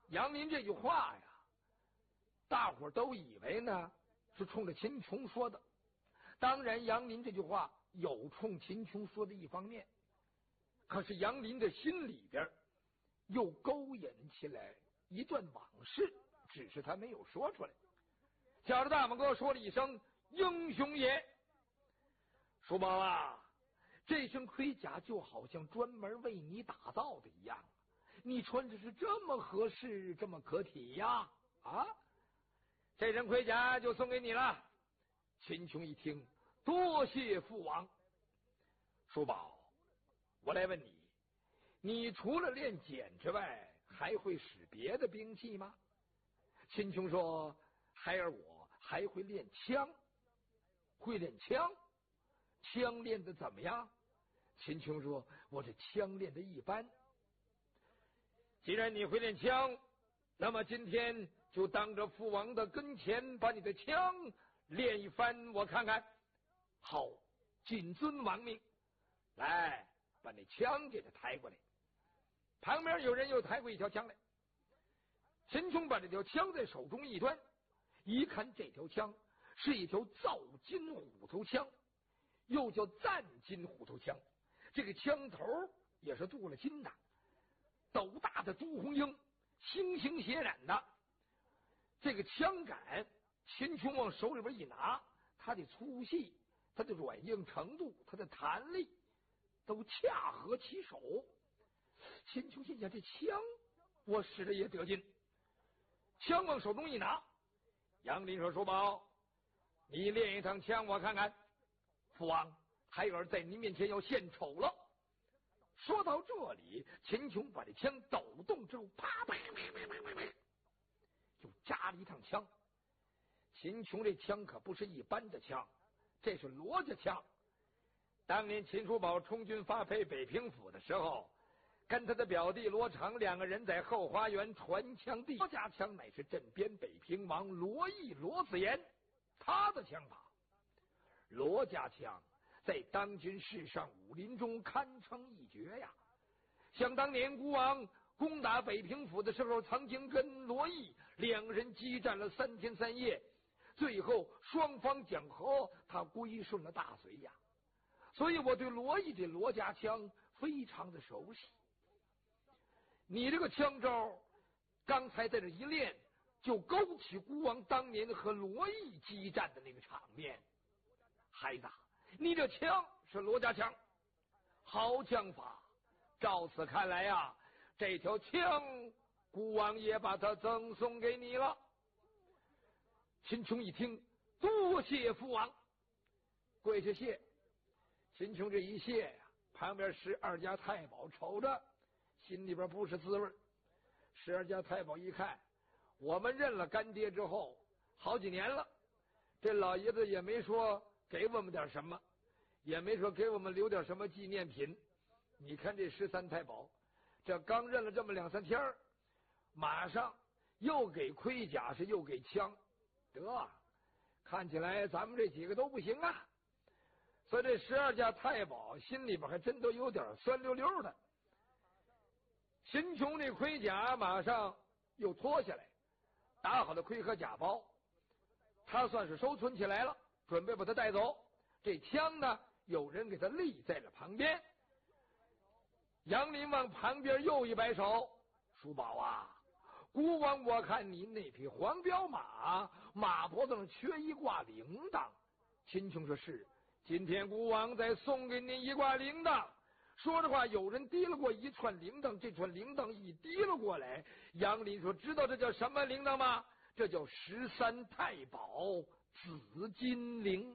杨林这句话呀，大伙都以为呢是冲着秦琼说的。当然，杨林这句话有冲秦琼说的一方面，可是杨林的心里边又勾引起来一段往事，只是他没有说出来。叫着大拇哥说了一声：“英雄也！”叔宝啊，这身盔甲就好像专门为你打造的一样，你穿着是这么合适，这么可体呀！啊，这身盔甲就送给你了。秦琼一听，多谢父王。叔宝，我来问你，你除了练锏之外，还会使别的兵器吗？秦琼说：“孩儿我还会练枪。”会练枪？枪练得怎么样？秦琼说：“我这枪练得一般。”既然你会练枪，那么今天就当着父王的跟前，把你的枪练一番，我看看。好，谨遵王命。来，把那枪给他抬过来。旁边有人又抬过一条枪来。秦琼把这条枪在手中一端，一看这条枪是一条造金虎头枪，又叫赞金虎头枪。这个枪头也是镀了金的，斗大的朱红缨，星星血染的。这个枪杆，秦琼往手里边一拿，它的粗细，它的软硬程度，它的弹力，都恰合其手。秦琼心想，这枪我使的也得劲。枪往手中一拿，杨林说：“叔宝，你练一趟枪我看看。”父王，孩儿在您面前要献丑了。说到这里，秦琼把这枪抖动之后，啪啪啪啪啪啪，就扎了一趟枪。秦琼这枪可不是一般的枪，这是罗家枪。当年秦叔宝充军发配北平府的时候，跟他的表弟罗成两个人在后花园传枪地。罗家枪乃是镇边北平王罗毅罗子言他的枪法。罗家枪在当今世上武林中堪称一绝呀。想当年孤王攻打北平府的时候，曾经跟罗毅两人激战了3天3夜，最后双方讲和，他归顺了大隋呀。所以我对罗毅的罗家枪非常的熟悉。你这个枪招刚才在这一练，就勾起孤王当年和罗毅激战的那个场面。孩子，你这枪是罗家枪，好枪法。照此看来呀，这条枪孤王也把它赠送给你了。秦琼一听，多谢父王，跪下谢。秦琼这一谢呀，旁边12家太保瞅着，心里边不是滋味。12家太保一看，我们认了干爹之后好几年了，这老爷子也没说给我们点什么，也没说给我们留点什么纪念品。你看这13太保，这刚认了这么2、3天，马上又给盔甲，是又给枪，得看起来咱们这几个都不行啊。所以这12家太保心里边还真都有点酸溜溜的。秦琼这盔甲马上又脱下来，打好的盔和甲包，他算是收存起来了，准备把他带走。这枪呢，有人给他立在了旁边。杨林往旁边又一摆手：“叔宝啊，孤王我看您那匹黄骠马，马脖子上缺一挂铃铛。”秦琼说：“是，今天孤王再送给您一挂铃铛。”说着话，有人提了过一串铃铛，这串铃铛一提了过来，杨林说：“知道这叫什么铃铛吗？这叫13太保紫金铃。”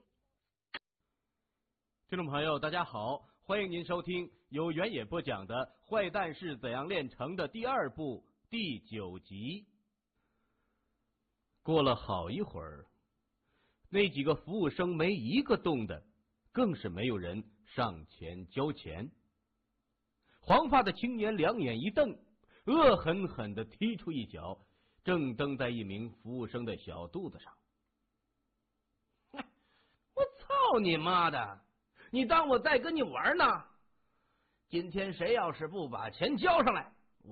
听众朋友大家好，欢迎您收听由原野播讲的《坏蛋是怎样炼成的》第2部第9集。过了好一会儿，那几个服务生没一个动的，更是没有人上前交钱。黄发的青年两眼一瞪，恶狠狠地踢出一脚，正蹬在一名服务生的小肚子上。我操你妈的！你当我在跟你玩呢？今天谁要是不把钱交上来，